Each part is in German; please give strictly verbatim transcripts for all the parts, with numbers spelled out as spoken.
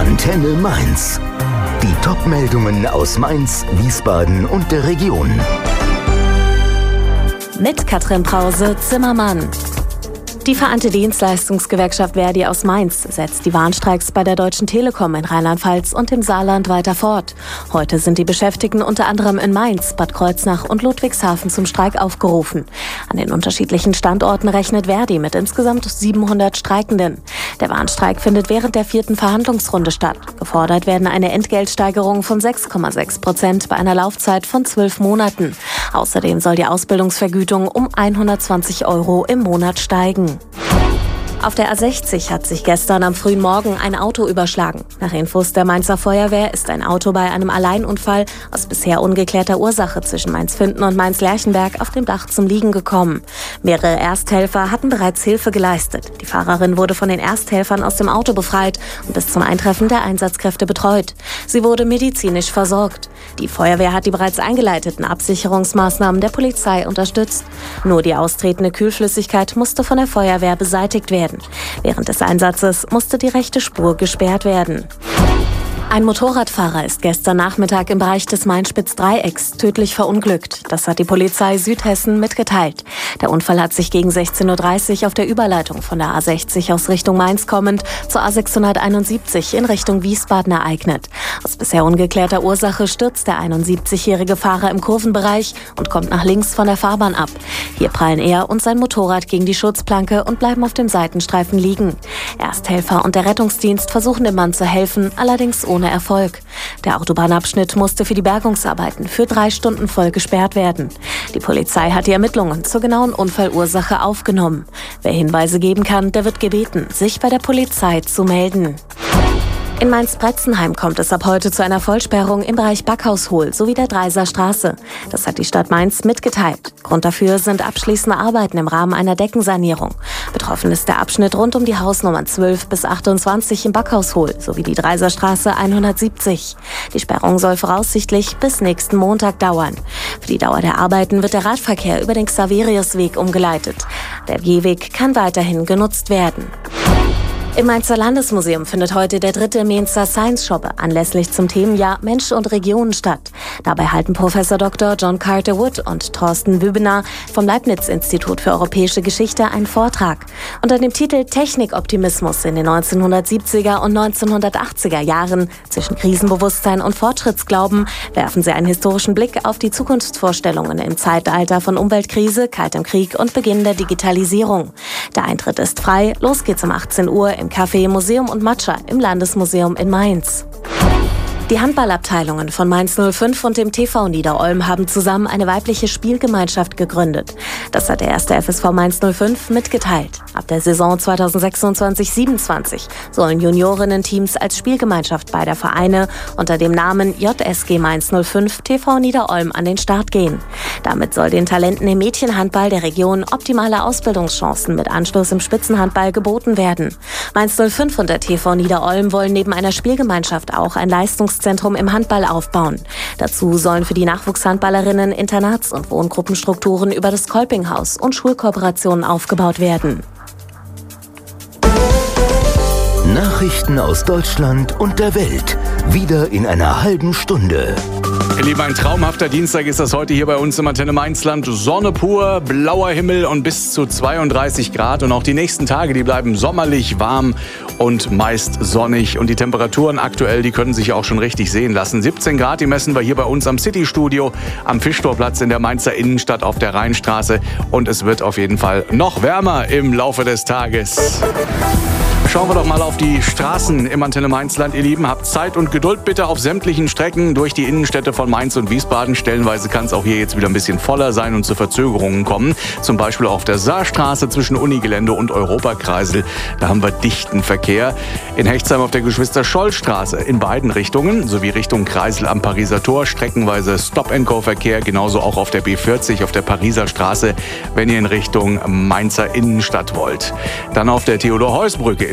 Antenne Mainz. Die Top-Meldungen aus Mainz, Wiesbaden und der Region. Mit Katrin Brause-Zimmermann. Die Vereinte Dienstleistungsgewerkschaft ver.di aus Mainz setzt die Warnstreiks bei der Deutschen Telekom in Rheinland-Pfalz und im Saarland weiter fort. Heute sind die Beschäftigten unter anderem in Mainz, Bad Kreuznach und Ludwigshafen zum Streik aufgerufen. An den unterschiedlichen Standorten rechnet ver.di mit insgesamt siebenhundert Streikenden. Der Warnstreik findet während der vierten Verhandlungsrunde statt. Gefordert werden eine Entgeltsteigerung von sechs Komma sechs Prozent bei einer Laufzeit von zwölf Monaten. Außerdem soll die Ausbildungsvergütung um hundertzwanzig Euro im Monat steigen. Auf der A sechzig hat sich gestern am frühen Morgen ein Auto überschlagen. Nach Infos der Mainzer Feuerwehr ist ein Auto bei einem Alleinunfall aus bisher ungeklärter Ursache zwischen Mainz-Fünten und Mainz-Lerchenberg auf dem Dach zum Liegen gekommen. Mehrere Ersthelfer hatten bereits Hilfe geleistet. Die Fahrerin wurde von den Ersthelfern aus dem Auto befreit und bis zum Eintreffen der Einsatzkräfte betreut. Sie wurde medizinisch versorgt. Die Feuerwehr hat die bereits eingeleiteten Absicherungsmaßnahmen der Polizei unterstützt. Nur die austretende Kühlflüssigkeit musste von der Feuerwehr beseitigt werden. Während des Einsatzes musste die rechte Spur gesperrt werden. Ein Motorradfahrer ist gestern Nachmittag im Bereich des Main-Spitz-Dreiecks tödlich verunglückt. Das hat die Polizei Südhessen mitgeteilt. Der Unfall hat sich gegen sechzehn Uhr dreißig auf der Überleitung von der A sechzig aus Richtung Mainz kommend zur A sechshunderteinundsiebzig in Richtung Wiesbaden ereignet. Aus bisher ungeklärter Ursache stürzt der einundsiebzigjährige Fahrer im Kurvenbereich und kommt nach links von der Fahrbahn ab. Hier prallen er und sein Motorrad gegen die Schutzplanke und bleiben auf dem Seitenstreifen liegen. Ersthelfer und der Rettungsdienst versuchen dem Mann zu helfen, allerdings ohne Erfolg. Der Autobahnabschnitt musste für die Bergungsarbeiten für drei Stunden voll gesperrt werden. Die Polizei hat die Ermittlungen zur genauen Unfallursache aufgenommen. Wer Hinweise geben kann, der wird gebeten, sich bei der Polizei zu melden. In Mainz-Bretzenheim kommt es ab heute zu einer Vollsperrung im Bereich Backhaushohl sowie der Dreiser Straße. Das hat die Stadt Mainz mitgeteilt. Grund dafür sind abschließende Arbeiten im Rahmen einer Deckensanierung. Betroffen ist der Abschnitt rund um die Hausnummern zwölf bis achtundzwanzig im Backhaushohl sowie die Dreiser Straße hundertsiebzig. Die Sperrung soll voraussichtlich bis nächsten Montag dauern. Für die Dauer der Arbeiten wird der Radverkehr über den Xaveriusweg umgeleitet. Der Gehweg kann weiterhin genutzt werden. Im Mainzer Landesmuseum findet heute der dritte Mainzer Science Shop anlässlich zum Themenjahr Mensch und Regionen statt. Dabei halten Professor Doktor John Carter Wood und Thorsten Wübener vom Leibniz-Institut für Europäische Geschichte einen Vortrag. Unter dem Titel Technikoptimismus in den neunzehnhundertsiebziger und neunzehnhundertachtziger Jahren zwischen Krisenbewusstsein und Fortschrittsglauben werfen sie einen historischen Blick auf die Zukunftsvorstellungen im Zeitalter von Umweltkrise, Kaltem Krieg und Beginn der Digitalisierung. Der Eintritt ist frei. Los geht's um achtzehn Uhr im Café Museum und Matcha im Landesmuseum in Mainz. Die Handballabteilungen von Mainz null fünf und dem T V Niederolm haben zusammen eine weibliche Spielgemeinschaft gegründet. Das hat der erste F S V Mainz null fünf mitgeteilt. Ab der Saison zweitausendsechsundzwanzig siebenundzwanzig sollen Juniorinnen-Teams als Spielgemeinschaft beider Vereine unter dem Namen J S G Mainz null fünf T V Niederolm an den Start gehen. Damit soll den Talenten im Mädchenhandball der Region optimale Ausbildungschancen mit Anschluss im Spitzenhandball geboten werden. Mainz null fünf und der T V Niederolm wollen neben einer Spielgemeinschaft auch ein Leistungszentrum im Handball aufbauen. Dazu sollen für die Nachwuchshandballerinnen Internats- und Wohngruppenstrukturen über das Kolpinghaus und Schulkooperationen aufgebaut werden. Nachrichten aus Deutschland und der Welt. Wieder in einer halben Stunde. Ihr Lieben, ein traumhafter Dienstag ist das heute hier bei uns im Antenne Mainzland. Sonne pur, blauer Himmel und bis zu zweiunddreißig Grad. Und auch die nächsten Tage, die bleiben sommerlich warm und meist sonnig. Und die Temperaturen aktuell, die können sich auch schon richtig sehen lassen. siebzehn Grad, die messen wir hier bei uns am City-Studio, am Fischtorplatz in der Mainzer Innenstadt auf der Rheinstraße. Und es wird auf jeden Fall noch wärmer im Laufe des Tages. Schauen wir doch mal auf die Straßen im Antenne Mainzland, ihr Lieben. Habt Zeit und Geduld bitte auf sämtlichen Strecken durch die Innenstädte von Mainz und Wiesbaden. Stellenweise kann es auch hier jetzt wieder ein bisschen voller sein und zu Verzögerungen kommen. Zum Beispiel auf der Saarstraße zwischen Unigelände und Europakreisel. Da haben wir dichten Verkehr. In Hechtsheim auf der Geschwister-Scholl-Straße in beiden Richtungen sowie Richtung Kreisel am Pariser Tor streckenweise Stop-and-Go-Verkehr. Genauso auch auf der B vierzig auf der Pariser Straße, wenn ihr in Richtung Mainzer Innenstadt wollt. Dann auf der Theodor-Heuss-Brücke in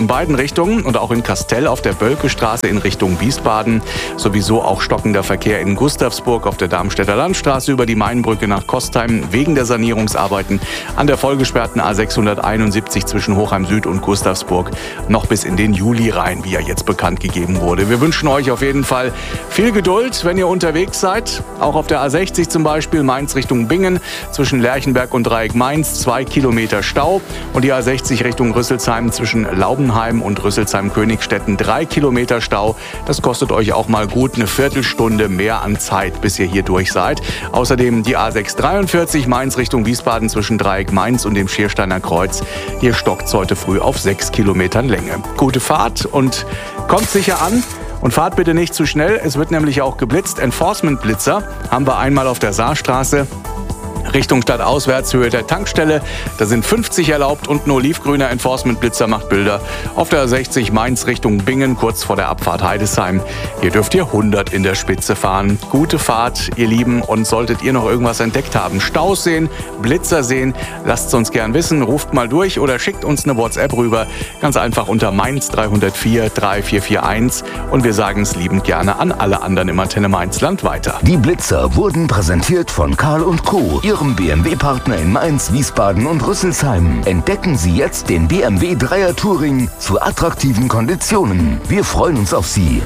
beiden Richtungen und auch in Kastel auf der Bölkestraße in Richtung Wiesbaden. Sowieso auch stockender Verkehr in Gustavsburg auf der Darmstädter Landstraße über die Mainbrücke nach Kostheim wegen der Sanierungsarbeiten an der vollgesperrten A sechshunderteinundsiebzig zwischen Hochheim Süd und Gustavsburg noch bis in den Juli rein, wie ja jetzt bekannt gegeben wurde. Wir wünschen euch auf jeden Fall viel Geduld, wenn ihr unterwegs seid. Auch auf der A sechzig zum Beispiel Mainz Richtung Bingen zwischen Lerchenberg und Dreieck Mainz zwei Kilometer Stau und die A sechzig Richtung Rüsselsheim zwischen Laubenheim und Rüsselsheim-Königstetten drei Kilometer Stau. Das kostet euch auch mal gut eine Viertelstunde mehr an Zeit, bis ihr hier durch seid. Außerdem die A sechshundertdreiundvierzig Mainz Richtung Wiesbaden zwischen Dreieck Mainz und dem Schiersteiner Kreuz. Hier stockt es heute früh auf sechs Kilometern Länge. Gute Fahrt und kommt sicher an. Und fahrt bitte nicht zu schnell, es wird nämlich auch geblitzt. Enforcement-Blitzer haben wir einmal auf der Saarstraße. Richtung Stadtauswärtshöhe der Tankstelle. Da sind fünfzig erlaubt und ein olivgrüner Enforcement-Blitzer macht Bilder. Auf der A sechzig Mainz Richtung Bingen, kurz vor der Abfahrt Heidesheim. Hier dürft ihr hundert in der Spitze fahren. Gute Fahrt, ihr Lieben. Und solltet ihr noch irgendwas entdeckt haben, Staus sehen, Blitzer sehen, lasst es uns gern wissen. Ruft mal durch oder schickt uns eine WhatsApp rüber. Ganz einfach unter Mainz drei null vier drei vier vier eins. Und wir sagen es liebend gerne an alle anderen im Antenne Mainzland weiter. Die Blitzer wurden präsentiert von Karl und Co., Ihrem B M W-Partner in Mainz, Wiesbaden und Rüsselsheim. Entdecken Sie jetzt den B M W Dreier Touring zu attraktiven Konditionen. Wir freuen uns auf Sie.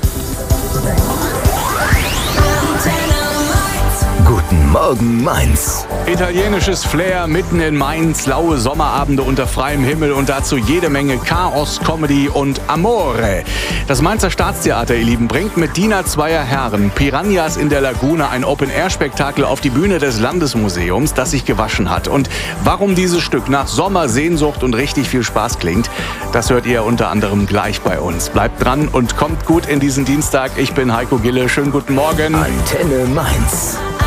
Guten Morgen, Mainz. Italienisches Flair mitten in Mainz, laue Sommerabende unter freiem Himmel und dazu jede Menge Chaos, Comedy und Amore. Das Mainzer Staatstheater, ihr Lieben, bringt mit Diener zweier Herren, Piranhas in der Lagune, ein Open-Air-Spektakel auf die Bühne des Landesmuseums, das sich gewaschen hat. Und warum dieses Stück nach Sommer, Sehnsucht und richtig viel Spaß klingt, das hört ihr unter anderem gleich bei uns. Bleibt dran und kommt gut in diesen Dienstag. Ich bin Heiko Gille. Schönen guten Morgen. Antenne Mainz.